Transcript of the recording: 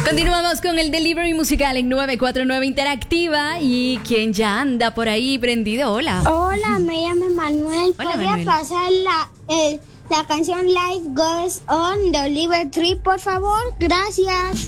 Continuamos con el delivery musical en 949 Interactiva. Y quien ya anda por ahí prendido, hola. Hola, me llamo Manuel. Hola, ¿Podría Manuel. pasar la canción Life Goes On de Oliver Tree, por favor? Gracias.